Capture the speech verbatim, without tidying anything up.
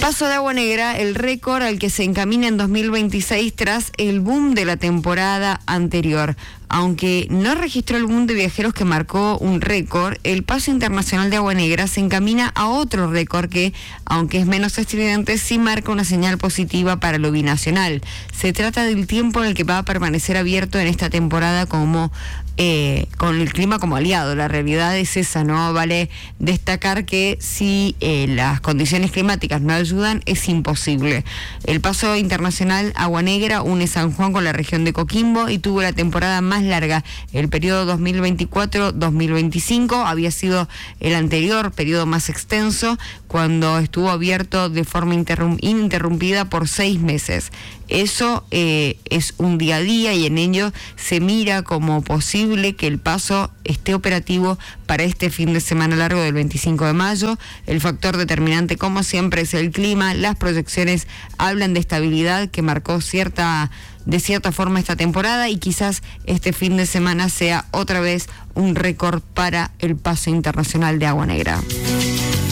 Paso de Agua Negra, el récord al que se encamina en dos mil veintiséis tras el boom de la temporada anterior. Aunque no registró el boom de viajeros que marcó un récord, el Paso Internacional de Agua Negra se encamina a otro récord que, aunque es menos estridente, sí marca una señal positiva para lo binacional. Se trata del tiempo en el que va a permanecer abierto en esta temporada como eh, con el clima como aliado. La realidad es esa, ¿no? Vale destacar que si eh, las condiciones climáticas no ayudan, es imposible. El Paso Internacional Agua Negra une San Juan con la región de Coquimbo y tuvo la temporada más larga. El periodo dos mil veinticuatro dos mil veinticinco había sido el anterior periodo más extenso, cuando estuvo abierto de forma interrum- ininterrumpida por seis meses. Eso eh, es un día a día y en ello se mira como posible que el paso esté operativo para este fin de semana largo del veinticinco de mayo. El factor determinante, como siempre, es el clima. Las proyecciones hablan de estabilidad que marcó cierta de cierta forma esta temporada y quizás este fin de semana sea otra vez un récord para el Paso Internacional de Agua Negra.